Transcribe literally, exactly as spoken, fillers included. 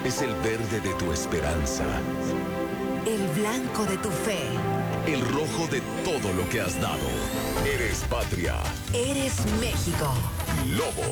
Es el verde de tu esperanza. El blanco de tu fe. El rojo de todo lo que has dado. Eres patria. Eres México. Lobo.